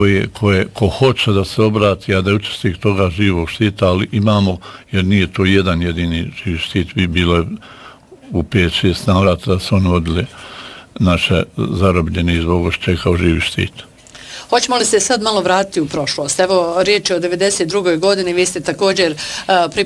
ko hoće da se obrati, a da je učesnik toga živog štita, ali imamo, jer nije to jedan jedini živ štit, bi bilo u 5-6 navrata da su oni odli naše zarobljene iz Vogošće kao živi štit. Hoćemo li se sad malo vratiti u prošlost? Evo, riječ je o 92. godini, vi ste također